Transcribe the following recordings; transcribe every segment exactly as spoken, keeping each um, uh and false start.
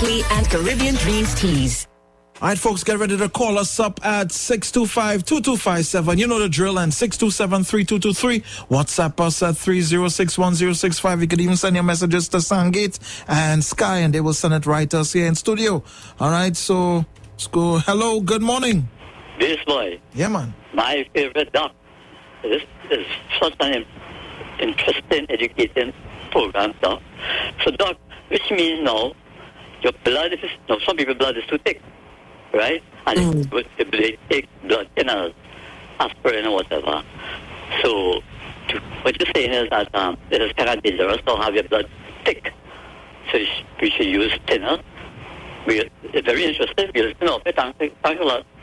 Berkeley and Caribbean Dreams teas. All right, folks, get ready to call us up at six two five, two two five seven. You know the drill, and six two seven, three two two three. WhatsApp us at three zero six one zero six five. You could even send your messages to Sandgate and Sky, and they will send it right to us here in studio. All right, so let's go. Hello, good morning. This boy. Yeah, man. My favorite doc. This is such an interesting, educating program, doc. So, doc, which means now, your blood is, no, some people's blood is too thick. Right? And mm. it, they take blood thinners, aspirin or whatever. So, to, what you're saying is that um, it is kind of dangerous to have your blood thick. So, you, sh- you should use thinner. We, it's very interesting. We'll listen off it. Thanks, thanks a lot.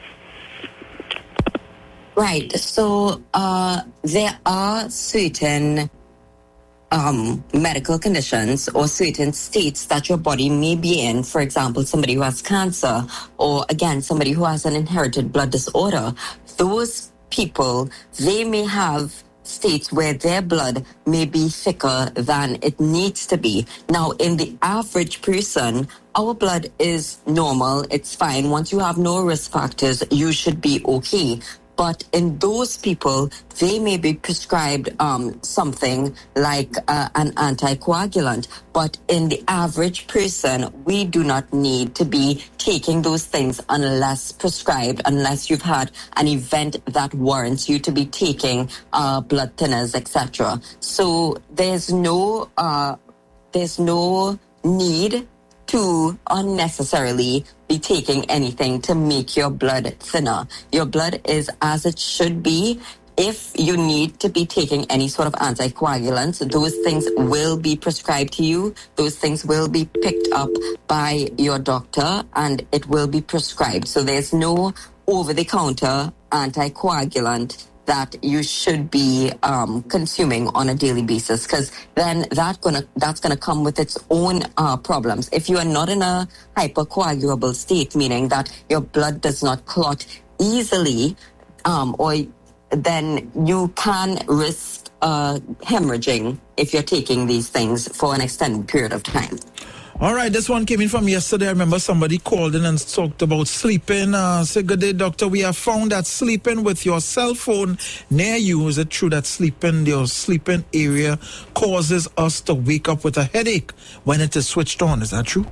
Right. So, uh, there are certain Um, medical conditions or certain states that your body may be in. For example, somebody who has cancer, or again, somebody who has an inherited blood disorder. Those people, they may have states where their blood may be thicker than it needs to be. Now, in the average person, our blood is normal. It's fine. Once you have no risk factors, you should be okay. But in those people, they may be prescribed um, something like uh, an anticoagulant. But in the average person, we do not need to be taking those things unless prescribed, unless you've had an event that warrants you to be taking uh, blood thinners, et cetera. So there's no, uh, there's no need to unnecessarily be taking anything to make your blood thinner. Your blood is as it should be. If you need to be taking any sort of anticoagulants, those things will be prescribed to you. Those things will be picked up by your doctor, and it will be prescribed. So there's no over-the-counter anticoagulant that you should be um, consuming on a daily basis, because then that gonna that's gonna come with its own uh, problems. If you are not in a hypercoagulable state, meaning that your blood does not clot easily, um, or then you can risk uh, hemorrhaging if you're taking these things for an extended period of time. All right, this one came in from yesterday. I remember somebody called in and talked about sleeping. Uh, say, good day, doctor. We have found that sleeping with your cell phone near you, is it true that sleeping, your sleeping area causes us to wake up with a headache when it is switched on? Is that true?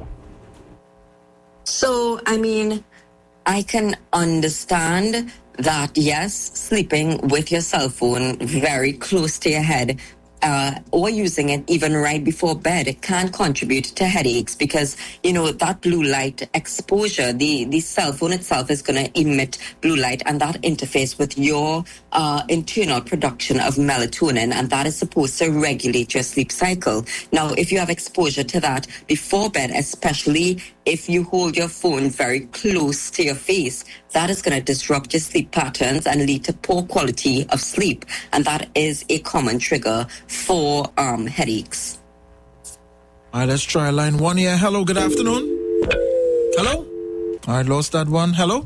So, I mean, I can understand that, yes, sleeping with your cell phone very close to your head, Uh, or using it even right before bed, it can contribute to headaches because, you know, that blue light exposure, the, the cell phone itself is going to emit blue light, and that interfaces with your uh, internal production of melatonin, and that is supposed to regulate your sleep cycle. Now, if you have exposure to that before bed, especially if you hold your phone very close to your face, that is going to disrupt your sleep patterns and lead to poor quality of sleep. And that is a common trigger for um, headaches. All right, let's try line one here. Hello, good afternoon. Hello? All right, lost that one. Hello?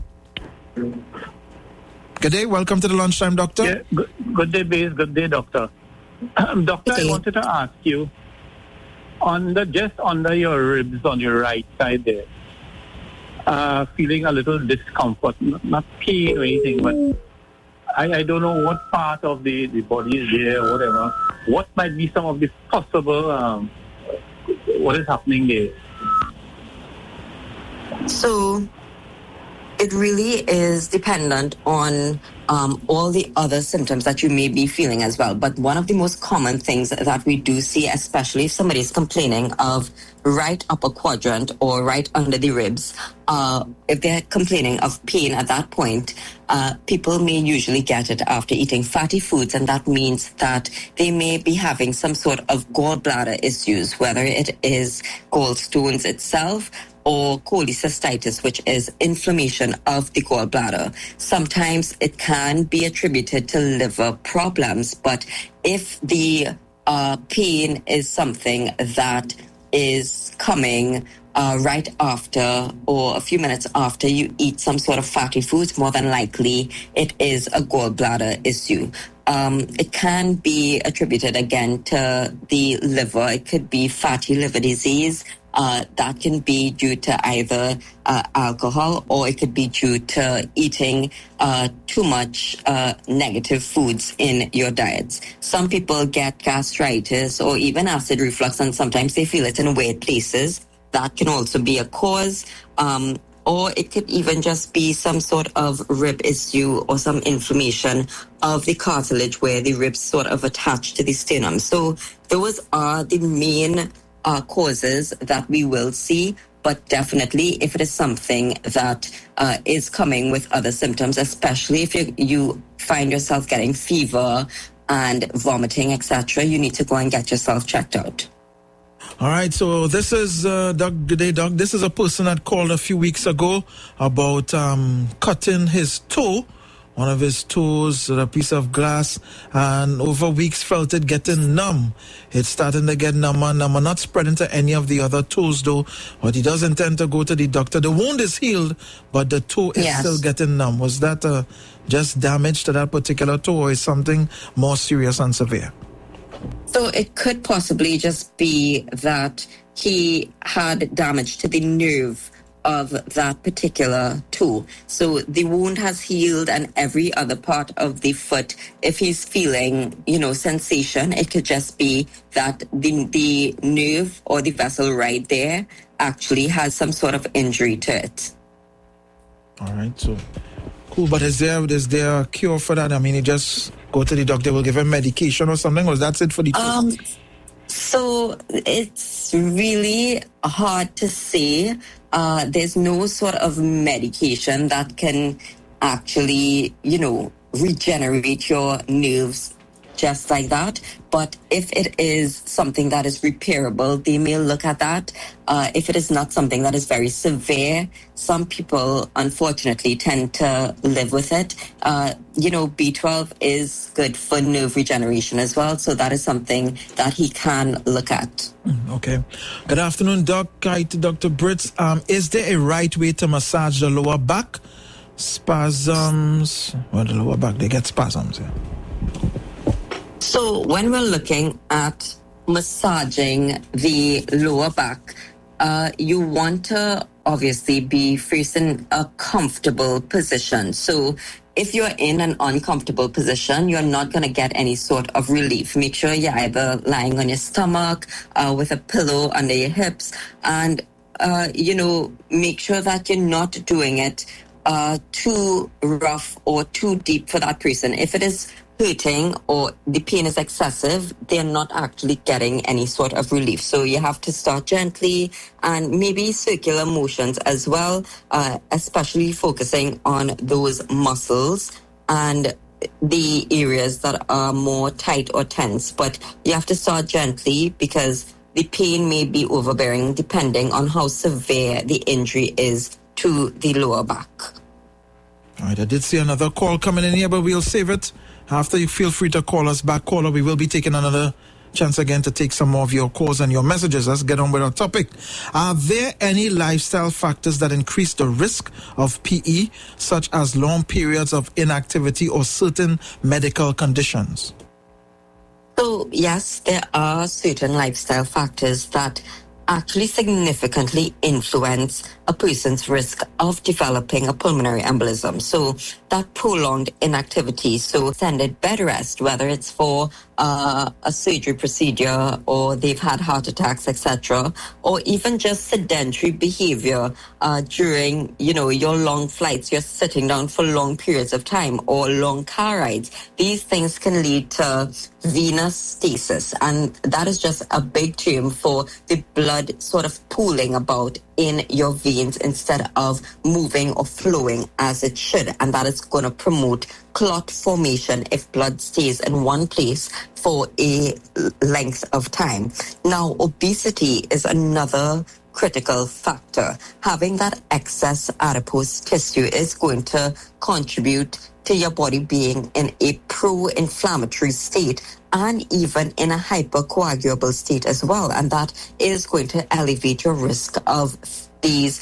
Good day. Welcome to the Lunchtime Doctor. Yeah, good, good day, Baze. Good day, Doctor. Um, doctor, I wanted to ask you, on the just under your ribs on your right side there, uh, feeling a little discomfort, not, not pain or anything, but I, I don't know what part of the, the body is there or whatever. What might be some of the possible, um, what is happening there? So it really is dependent on um, all the other symptoms that you may be feeling as well. But one of the most common things that we do see, especially if somebody is complaining of right upper quadrant or right under the ribs, uh, if they're complaining of pain at that point, uh, people may usually get it after eating fatty foods, and that means that they may be having some sort of gallbladder issues, whether it is gallstones itself or cholecystitis, which is inflammation of the gallbladder. Sometimes it can be attributed to liver problems, but if the uh, pain is something that is coming uh, right after or a few minutes after you eat some sort of fatty foods, more than likely it is a gallbladder issue. Um, it can be attributed again to the liver. It could be fatty liver disease. Uh, that can be due to either uh, alcohol, or it could be due to eating uh, too much uh, negative foods in your diets. Some people get gastritis or even acid reflux, and sometimes they feel it in weird places. That can also be a cause. Um, or it could even just be some sort of rib issue or some inflammation of the cartilage where the ribs sort of attach to the sternum. So those are the main uh, causes that we will see. But definitely, if it is something that uh, is coming with other symptoms, especially if you, you find yourself getting fever and vomiting, et cetera, you need to go and get yourself checked out. All right, so this is, uh, Doug, good day, Doug. This is a person that called a few weeks ago about um, cutting his toe, one of his toes, a piece of glass, and over weeks felt it getting numb. It's starting to get number, number, not spreading to any of the other toes, though. But he does intend to go to the doctor. The wound is healed, but the toe is yes. still getting numb. Was that uh, just damage to that particular toe, or is something more serious and severe? So it could possibly just be that he had damage to the nerve of that particular toe. So the wound has healed, and every other part of the foot, if he's feeling, you know, sensation, it could just be that the, the nerve or the vessel right there actually has some sort of injury to it. All right, so cool. But is there is there a cure for that? I mean, you just go to the doctor, will give him medication or something, or that's it for the um so it's really hard to say. Uh there's no sort of medication that can actually, you know, regenerate your nerves just like that. But if it is something that is repairable, they may look at that. Uh, if it is not something that is very severe, some people unfortunately tend to live with it. Uh, you know, B twelve is good for nerve regeneration as well, so that is something that he can look at. Okay. Good afternoon, Doc. Hi to Doctor Brits. Um, is there a right way to massage the lower back? Spasms. Well, the lower back, they get spasms, yeah. So when we're looking at massaging the lower back, uh, you want to obviously be first in a comfortable position. So if you're in an uncomfortable position, you're not going to get any sort of relief. Make sure you're either lying on your stomach uh, with a pillow under your hips, and, uh, you know, make sure that you're not doing it uh, too rough or too deep for that person. If it is hurting or the pain is excessive, they're not actually getting any sort of relief. So you have to start gently and maybe circular motions as well, uh, especially focusing on those muscles and the areas that are more tight or tense. But you have to start gently because the pain may be overbearing depending on how severe the injury is to the lower back. All right, I did see another call coming in here, but we'll save it. After, you feel free to call us back, caller. We will be taking another chance again to take some more of your calls and your messages. Let's get on with our topic. Are there any lifestyle factors that increase the risk of P E, such as long periods of inactivity or certain medical conditions? So, yes, there are certain lifestyle factors that actually significantly influence a person's risk of developing a pulmonary embolism. So that prolonged inactivity, so extended bed rest, whether it's for uh, a surgery procedure or they've had heart attacks, et cetera, or even just sedentary behavior uh, during, you know, your long flights, you're sitting down for long periods of time, or long car rides. These things can lead to venous stasis, and that is just a big term for the blood sort of pooling about in your veins instead of moving or flowing as it should, and that is going to promote clot formation if blood stays in one place for a length of time. Now, obesity is another critical factor. Having that excess adipose tissue is going to contribute to your body being in a pro-inflammatory state and even in a hypercoagulable state as well. And that is going to elevate your risk of these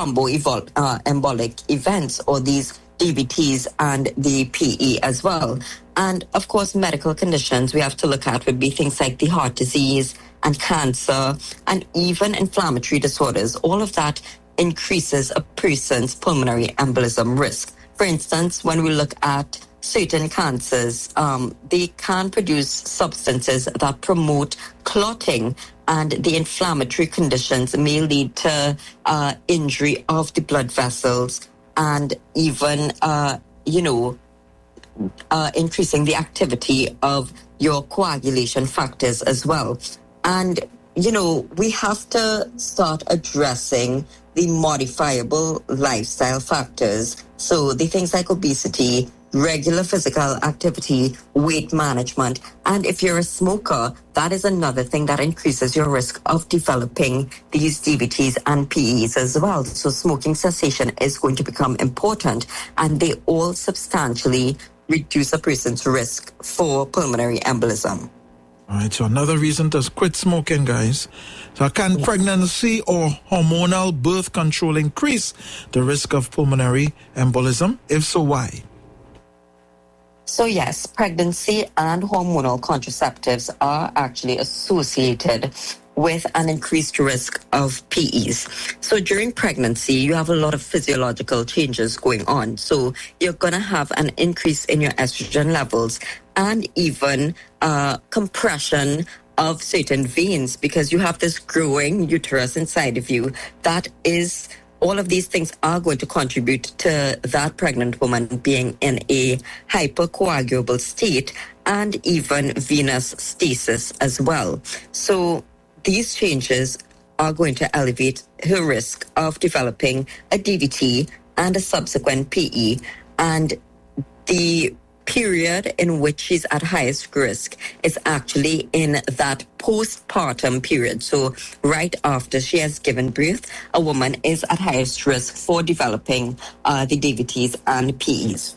thromboembolic events or these D V Ts and the P E as well. And of course, medical conditions we have to look at would be things like the heart disease, and cancer, and even inflammatory disorders. All of that increases a person's pulmonary embolism risk. For instance, when we look at certain cancers, um, they can produce substances that promote clotting, and the inflammatory conditions may lead to uh, injury of the blood vessels and even, uh, you know, uh, increasing the activity of your coagulation factors as well. And, you know, we have to start addressing the modifiable lifestyle factors. So the things like obesity, regular physical activity, weight management. And if you're a smoker, that is another thing that increases your risk of developing these D V Ts and P Es as well. So smoking cessation is going to become important, and they all substantially reduce a person's risk for pulmonary embolism. All right, so another reason to quit smoking, guys. So can yes. pregnancy or hormonal birth control increase the risk of pulmonary embolism? If so, why? So yes, pregnancy and hormonal contraceptives are actually associated with an increased risk of P Es. So during pregnancy, you have a lot of physiological changes going on. So you're going to have an increase in your estrogen levels and even uh, compression of certain veins, because you have this growing uterus inside of you. That is, all of these things are going to contribute to that pregnant woman being in a hypercoagulable state and even venous stasis as well. So these changes are going to elevate her risk of developing a D V T and a subsequent P E. And the period in which she's at highest risk is actually in that postpartum period. So right after she has given birth, a woman is at highest risk for developing uh, the D V Ts and P Es.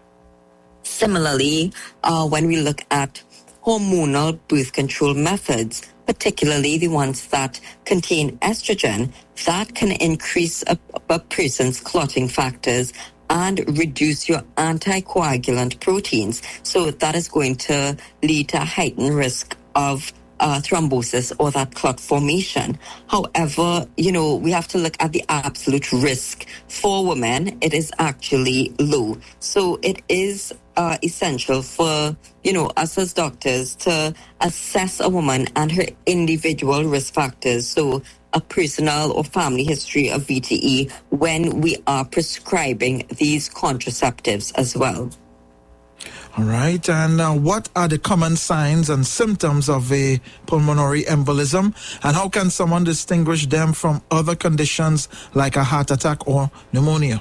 Similarly, uh, when we look at hormonal birth control methods, particularly the ones that contain estrogen, that can increase a, a person's clotting factors and reduce your anticoagulant proteins. So that is going to lead to a heightened risk of uh, thrombosis or that clot formation. However, you know, we have to look at the absolute risk. For women, it is actually low. So it is uh, essential for, you know, us as doctors to assess a woman and her individual risk factors. So a personal or family history of V T E when we are prescribing these contraceptives as well. All right, and uh, what are the common signs and symptoms of a pulmonary embolism, and how can someone distinguish them from other conditions like a heart attack or pneumonia?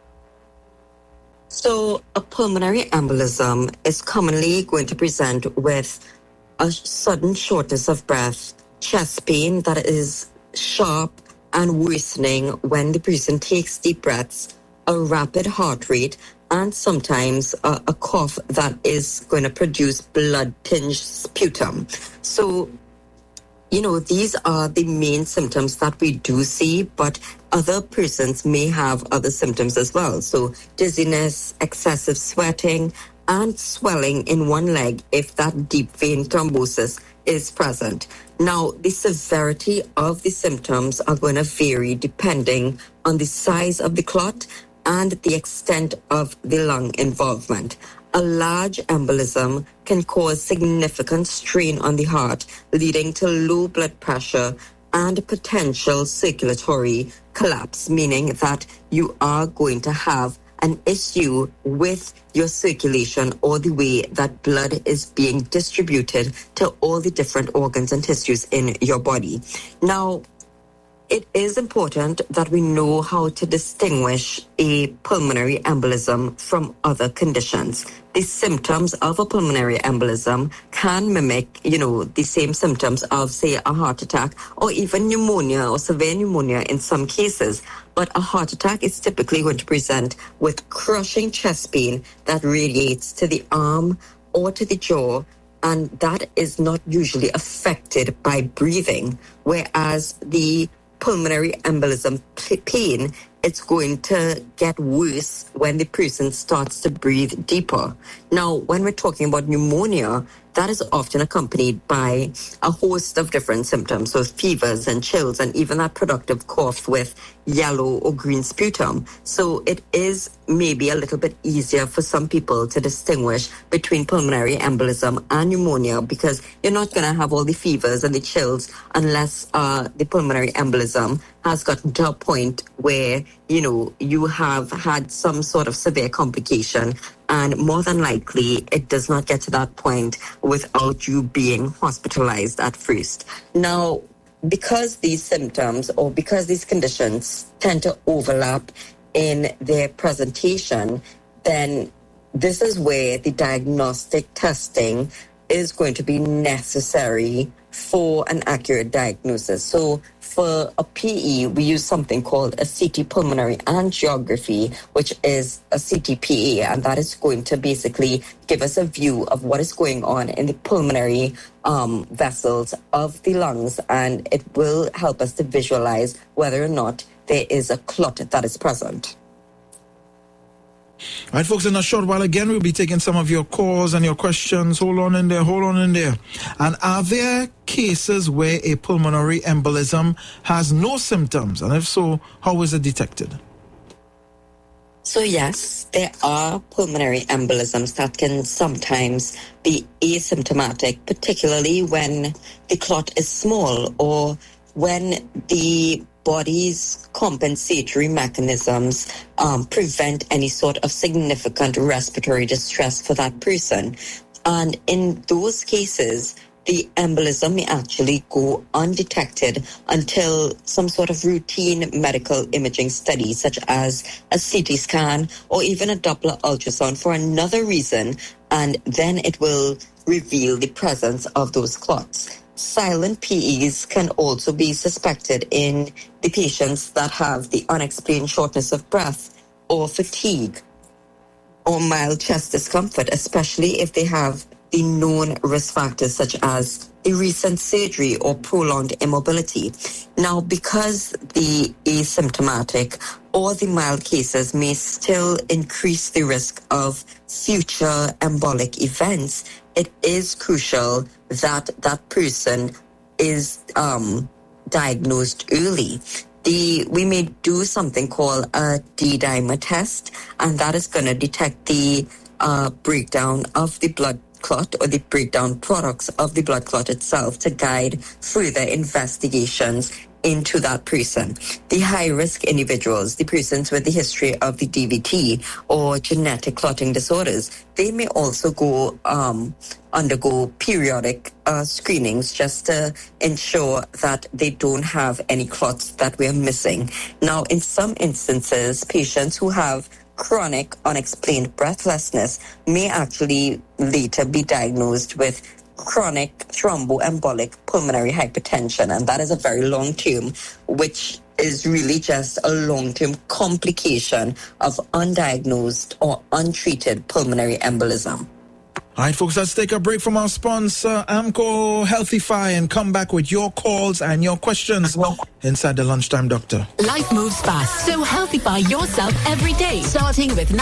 So a pulmonary embolism is commonly going to present with a sudden shortness of breath, chest pain that is sharp and worsening when the person takes deep breaths, a rapid heart rate, and sometimes uh, a cough that is going to produce blood-tinged sputum. So, you know, these are the main symptoms that we do see, but other persons may have other symptoms as well. So dizziness, excessive sweating, and swelling in one leg if that deep vein thrombosis is present. Now, the severity of the symptoms are going to vary depending on the size of the clot and the extent of the lung involvement. A large embolism can cause significant strain on the heart, leading to low blood pressure and potential circulatory collapse, meaning that you are going to have an issue with your circulation or the way that blood is being distributed to all the different organs and tissues in your body. Now, it is important that we know how to distinguish a pulmonary embolism from other conditions. The symptoms of a pulmonary embolism can mimic, you know, the same symptoms of, say, a heart attack or even pneumonia or severe pneumonia in some cases. But a heart attack is typically going to present with crushing chest pain that radiates to the arm or to the jaw, and that is not usually affected by breathing, whereas the pulmonary embolism pain it's going to get worse when the person starts to breathe deeper. Now, when we're talking about pneumonia, that is often accompanied by a host of different symptoms, so fevers and chills, and even that productive cough with yellow or green sputum. So it is maybe a little bit easier for some people to distinguish between pulmonary embolism and pneumonia, because you're not going to have all the fevers and the chills unless uh, the pulmonary embolism has gotten to a point where, you know, you have had some sort of severe complication. And more than likely, it does not get to that point without you being hospitalized at first. Now, because these symptoms or because these conditions tend to overlap in their presentation, then this is where the diagnostic testing is going to be necessary for an accurate diagnosis. So for a P E, we use something called a C T pulmonary angiography, which is a C T P A, and that is going to basically give us a view of what is going on in the pulmonary um, vessels of the lungs, and it will help us to visualize whether or not there is a clot that is present. All right, folks, in a short while again, we'll be taking some of your calls and your questions. Hold on in there, hold on in there. And are there cases where a pulmonary embolism has no symptoms? And if so, how is it detected? So yes, there are pulmonary embolisms that can sometimes be asymptomatic, particularly when the clot is small or when the body's compensatory mechanisms um, prevent any sort of significant respiratory distress for that person. And in those cases, the embolism may actually go undetected until some sort of routine medical imaging study, such as a C T scan or even a Doppler ultrasound for another reason, and then it will reveal the presence of those clots. Silent P Es can also be suspected in the patients that have the unexplained shortness of breath or fatigue or mild chest discomfort, especially if they have the known risk factors such as the recent surgery or prolonged immobility. Now, because the asymptomatic or the mild cases may still increase the risk of future embolic events, it is crucial that that person is um, diagnosed early. The, we may do something called a D-dimer test, and that is going to detect the uh, breakdown of the blood clot or the breakdown products of the blood clot itself to guide further investigations into that person. The high-risk individuals, the persons with the history of the D V T or genetic clotting disorders, they may also go um, undergo periodic uh, screenings just to ensure that they don't have any clots that we're missing. Now, in some instances, patients who have chronic unexplained breathlessness may actually later be diagnosed with chronic thromboembolic pulmonary hypertension, and that is a very long term, which is really just a long-term complication of undiagnosed or untreated pulmonary embolism. All right, folks, let's take a break from our sponsor, Amco Healthify, and come back with your calls and your questions inside the Lunchtime Doctor. Life moves fast, so healthify yourself every day, starting with